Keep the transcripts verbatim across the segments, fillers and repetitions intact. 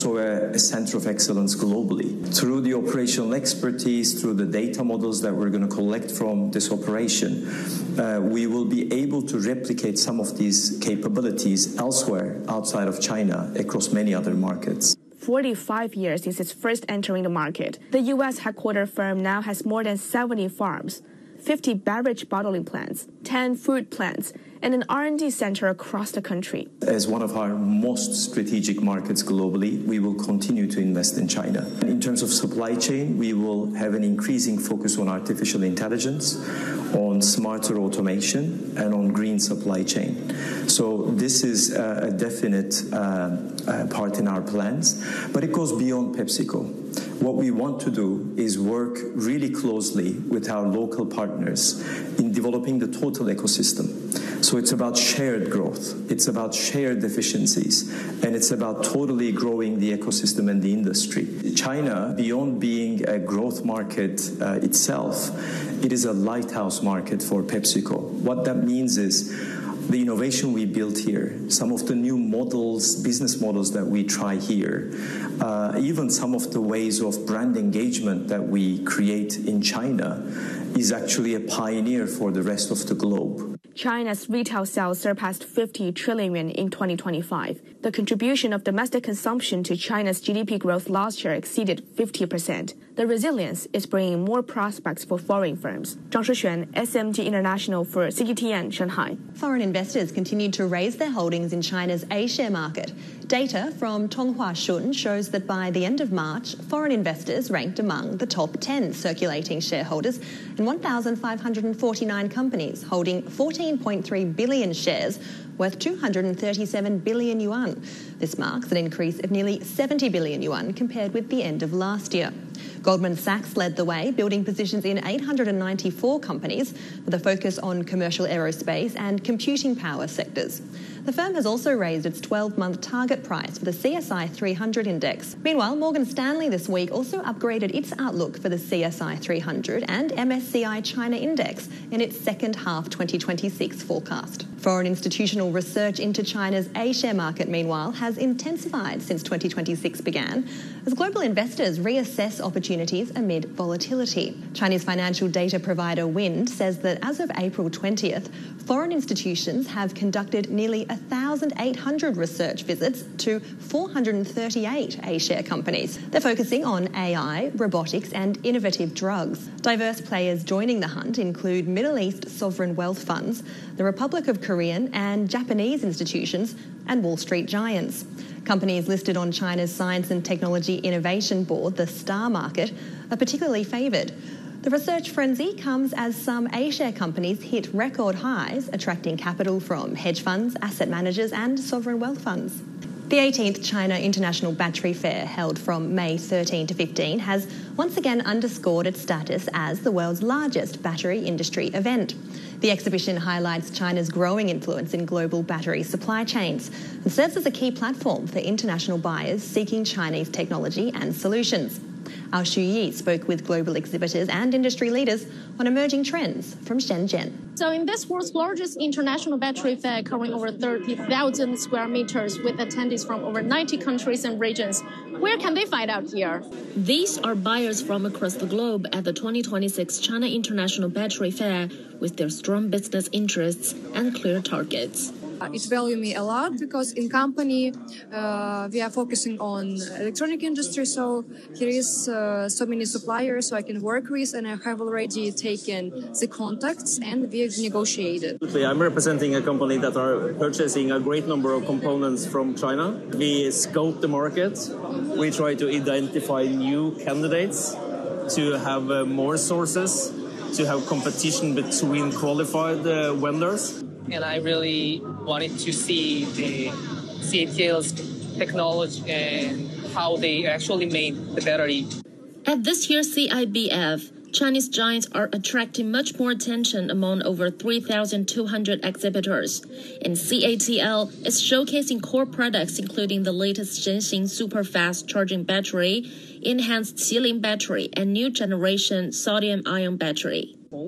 So a, a center of excellence globally. Through the operational expertise, through the data models that we're going to collect from this operation, uh, we will be able to replicate some of these capabilities elsewhere outside of China across many other markets. forty-five years since its first entering the market, the U S headquartered firm now has more than seventy farms, fifty beverage bottling plants, ten food plants, and an R and D center across the country. As one of our most strategic markets globally, we will continue to invest in China. In terms of supply chain, we will have an increasing focus on artificial intelligence, on smarter automation, and on green supply chain. So this is a definite uh, uh, part in our plans, but it goes beyond PepsiCo. What we want to do is work really closely with our local partners in developing the total ecosystem. So it's about shared growth, it's about shared efficiencies, and it's about totally growing the ecosystem and the industry. China, beyond being a growth market uh, itself, it is a lighthouse market for PepsiCo. What that means is the innovation we built here, some of the new models, business models that we try here, uh, even some of the ways of brand engagement that we create in China is actually a pioneer for the rest of the globe. China's retail sales surpassed fifty trillion yuan in twenty twenty-five. The contribution of domestic consumption to China's G D P growth last year exceeded fifty percent. The resilience is bringing more prospects for foreign firms. Zhang Shixuan, S M G International for C G T N, Shanghai. Foreign investors continued to raise their holdings in China's A-share market. Data from Tonghua Shun shows that by the end of March, foreign investors ranked among the top ten circulating shareholders in one thousand five hundred forty-nine companies, holding fourteen point three billion shares worth two hundred thirty-seven billion yuan. This marks an increase of nearly seventy billion yuan compared with the end of last year. Goldman Sachs led the way, building positions in eight hundred ninety-four companies with a focus on commercial aerospace and computing power sectors. The firm has also raised its twelve-month target price for the C S I three hundred index. Meanwhile, Morgan Stanley this week also upgraded its outlook for the C S I three hundred and M S C I China index in its second half twenty twenty-six forecast. Foreign institutional research into China's A-share market, meanwhile, has intensified since twenty twenty-six began as global investors reassess opportunities amid volatility. Chinese financial data provider Wind says that as of April twentieth, foreign institutions have conducted nearly one thousand eight hundred research visits to four hundred thirty-eight A-share companies. They're focusing on A I, robotics and innovative drugs. Diverse players joining the hunt include Middle East sovereign wealth funds, the Republic of Korean and Japanese institutions, and Wall Street giants. Companies listed on China's Science and Technology Innovation Board, the STAR market, are particularly favoured. The research frenzy comes as some A-share companies hit record highs, attracting capital from hedge funds, asset managers and sovereign wealth funds. The eighteenth China International Battery Fair, held from May thirteenth to fifteenth, has once again underscored its status as the world's largest battery industry event. The exhibition highlights China's growing influence in global battery supply chains and serves as a key platform for international buyers seeking Chinese technology and solutions. Our Xu Yi spoke with global exhibitors and industry leaders on emerging trends from Shenzhen. So in this world's largest international battery fair, covering over thirty thousand square meters with attendees from over ninety countries and regions, where can they find out here? These are buyers from across the globe at the twenty twenty-six China International Battery Fair with their strong business interests and clear targets. It values me a lot because in company uh, we are focusing on electronic industry, so here is uh, so many suppliers so I can work with, and I have already taken the contacts and we have negotiated. I'm representing a company that are purchasing a great number of components from China. We scope the market, we try to identify new candidates to have uh, more sources, to have competition between qualified uh, vendors. And I really wanted to see the C A T L's technology and how they actually made the battery. At this year's C I B F, Chinese giants are attracting much more attention among over three thousand two hundred exhibitors. And C A T L is showcasing core products including the latest Zhenxing super fast charging battery, enhanced Qilin battery, and new generation sodium-ion battery.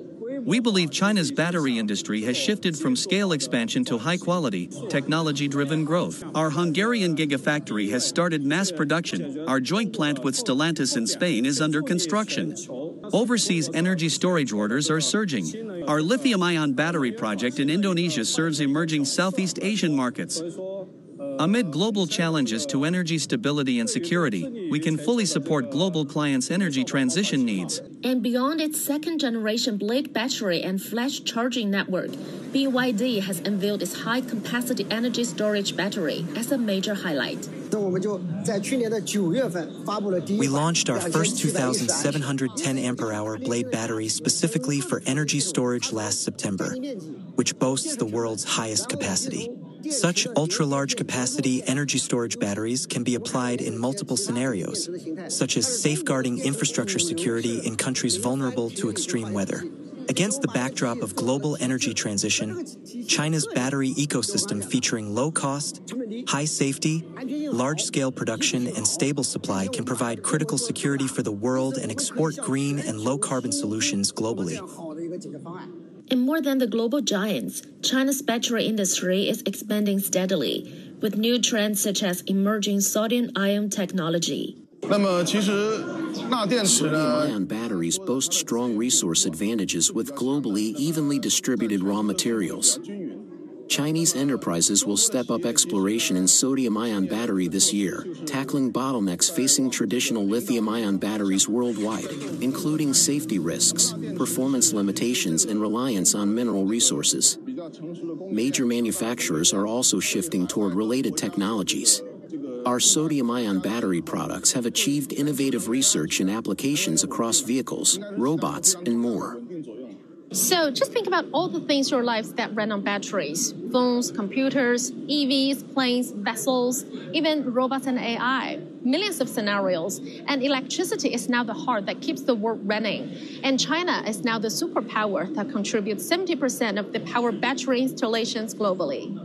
We believe China's battery industry has shifted from scale expansion to high-quality, technology-driven growth. Our Hungarian gigafactory has started mass production. Our joint plant with Stellantis in Spain is under construction. Overseas energy storage orders are surging. Our lithium-ion battery project in Indonesia serves emerging Southeast Asian markets. Amid global challenges to energy stability and security, we can fully support global clients' energy transition needs. And beyond its second-generation Blade battery and flash charging network, B Y D has unveiled its high-capacity energy storage battery as a major highlight. We launched our first two thousand seven hundred ten amp hour Blade battery specifically for energy storage last September, which boasts the world's highest capacity. Such ultra-large capacity energy storage batteries can be applied in multiple scenarios, such as safeguarding infrastructure security in countries vulnerable to extreme weather. Against the backdrop of global energy transition, China's battery ecosystem featuring low cost, high safety, large-scale production, and stable supply can provide critical security for the world and export green and low-carbon solutions globally. And more than the global giants, China's battery industry is expanding steadily, with new trends such as emerging sodium-ion technology. Sodium-ion batteries boast strong resource advantages with globally evenly distributed raw materials. Chinese enterprises will step up exploration in sodium-ion battery this year, tackling bottlenecks facing traditional lithium-ion batteries worldwide, including safety risks, performance limitations, and reliance on mineral resources. Major manufacturers are also shifting toward related technologies. Our sodium-ion battery products have achieved innovative research and applications across vehicles, robots, and more. So just think about all the things in your lives that run on batteries: phones, computers, E Vs, planes, vessels, even robots and A I. Millions of scenarios. And electricity is now the heart that keeps the world running. And China is now the superpower that contributes seventy percent of the power battery installations globally.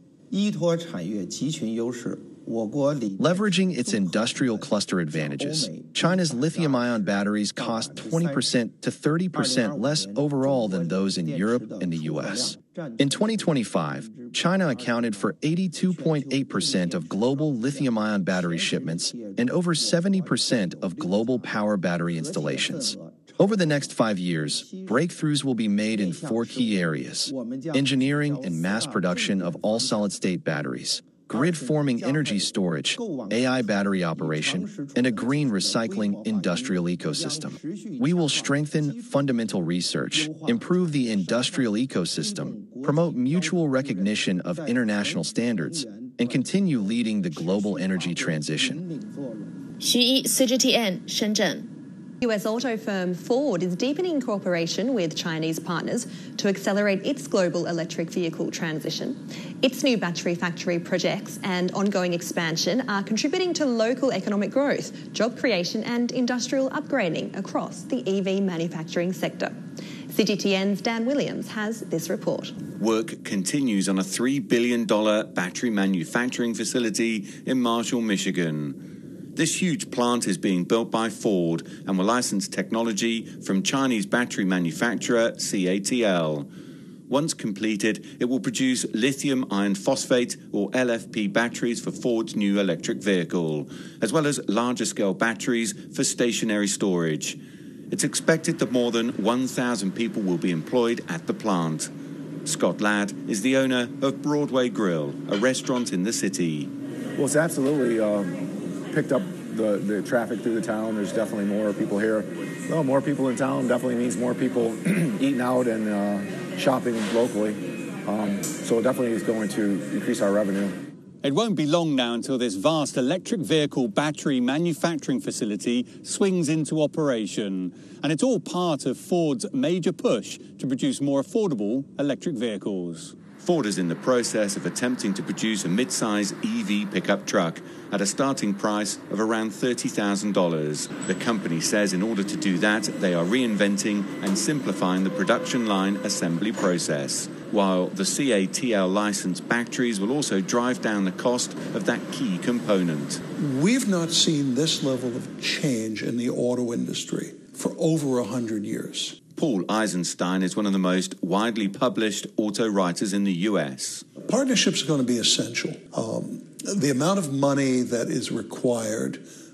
Leveraging its industrial cluster advantages, China's lithium-ion batteries cost twenty percent to thirty percent less overall than those in Europe and the U S. In twenty twenty-five, China accounted for eighty-two point eight percent of global lithium-ion battery shipments and over seventy percent of global power battery installations. Over the next five years, breakthroughs will be made in four key areas: engineering and mass production of all-solid-state batteries, grid-forming energy storage, A I battery operation, and a green recycling industrial ecosystem. We will strengthen fundamental research, improve the industrial ecosystem, promote mutual recognition of international standards, and continue leading the global energy transition. Xu Yi, C G T N, Shenzhen. U S auto firm Ford is deepening cooperation with Chinese partners to accelerate its global electric vehicle transition. Its new battery factory projects and ongoing expansion are contributing to local economic growth, job creation and industrial upgrading across the E V manufacturing sector. C G T N's Dan Williams has this report. Work continues on a three billion dollars battery manufacturing facility in Marshall, Michigan. This huge plant is being built by Ford and will license technology from Chinese battery manufacturer C A T L. Once completed, it will produce lithium iron phosphate, or L F P, batteries for Ford's new electric vehicle, as well as larger-scale batteries for stationary storage. It's expected that more than one thousand people will be employed at the plant. Scott Ladd is the owner of Broadway Grill, a restaurant in the city. Well, it's absolutely uh, picked up the, the traffic through the town. There's definitely more people here. Well, more people in town definitely means more people eating out and uh, shopping locally. Um, so it definitely is going to increase our revenue. It won't be long now until this vast electric vehicle battery manufacturing facility swings into operation. And it's all part of Ford's major push to produce more affordable electric vehicles. Ford is in the process of attempting to produce a mid-size E V pickup truck at a starting price of around thirty thousand dollars. The company says in order to do that, they are reinventing and simplifying the production line assembly process, while the C A T L licensed batteries will also drive down the cost of that key component. We've not seen this level of change in the auto industry for over one hundred years. Paul Eisenstein is one of the most widely published auto writers in the U S. Partnerships are going to be essential. Um, the amount of money that is required